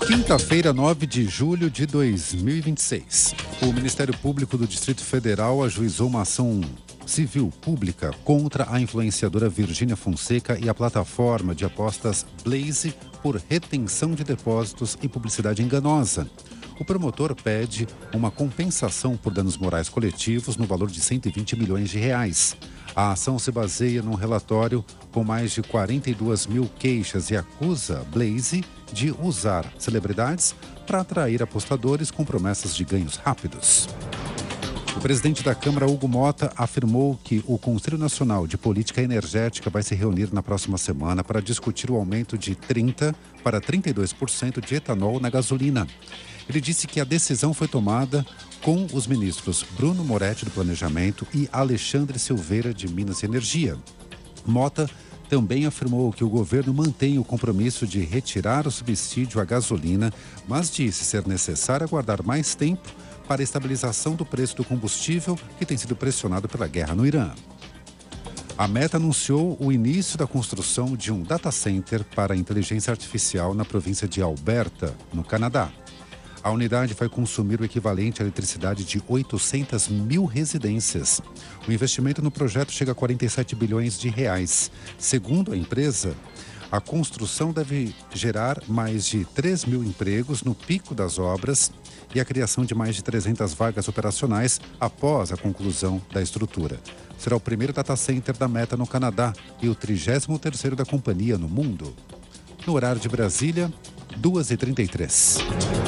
Quinta-feira, 9 de julho de 2026. O Ministério Público do Distrito Federal ajuizou uma ação civil pública contra a influenciadora Virgínia Fonseca e a plataforma de apostas Blaze por retenção de depósitos e publicidade enganosa. O promotor pede uma compensação por danos morais coletivos no valor de 120 milhões de reais. A ação se baseia num relatório com mais de 42 mil queixas e acusa Blaze de usar celebridades para atrair apostadores com promessas de ganhos rápidos. O presidente da Câmara, Hugo Mota, afirmou que o Conselho Nacional de Política Energética vai se reunir na próxima semana para discutir o aumento de 30% para 32% de etanol na gasolina. Ele disse que a decisão foi tomada com os ministros Bruno Moretti, do Planejamento, e Alexandre Silveira, de Minas e Energia. Mota também afirmou que o governo mantém o compromisso de retirar o subsídio à gasolina, mas disse ser necessário aguardar mais tempo para a estabilização do preço do combustível, que tem sido pressionado pela guerra no Irã. A Meta anunciou o início da construção de um data center para inteligência artificial na província de Alberta, no Canadá. A unidade vai consumir o equivalente à eletricidade de 800 mil residências. O investimento no projeto chega a 47 bilhões de reais. Segundo a empresa, a construção deve gerar mais de 3 mil empregos no pico das obras e a criação de mais de 300 vagas operacionais após a conclusão da estrutura. Será o primeiro data center da Meta no Canadá e o 33º da companhia no mundo. No horário de Brasília, 2h33.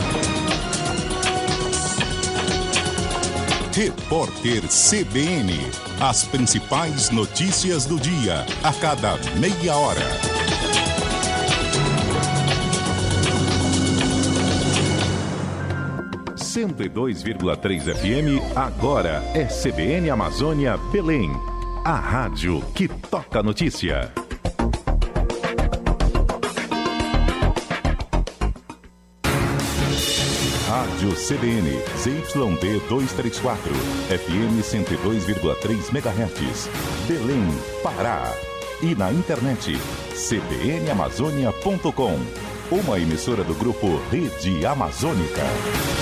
Repórter CBN. As principais notícias do dia, a cada meia hora. (102,3 FM), agora é CBN Amazônia Belém. A rádio que toca notícia. Rádio CBN, ZYD 234, FM 102,3 MHz, Belém, Pará. E na internet, cbnamazônia.com, uma emissora do grupo Rede Amazônica.